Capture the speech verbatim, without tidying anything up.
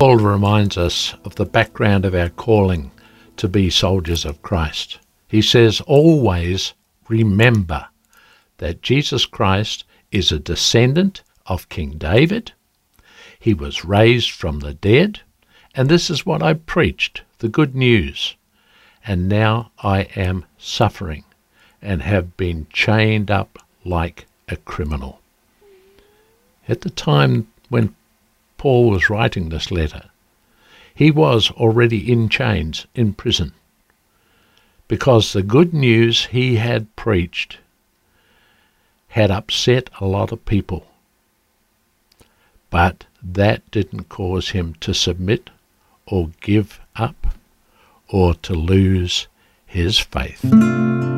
Paul reminds us of the background of our calling to be soldiers of Christ. He says, always remember that Jesus Christ is a descendant of King David. He was raised from the dead, and this is what I preached, the good news. And now I am suffering and have been chained up like a criminal. At the time when Paul was writing this letter, he was already in chains in prison because the good news he had preached had upset a lot of people. But that didn't cause him to submit or give up or to lose his faith.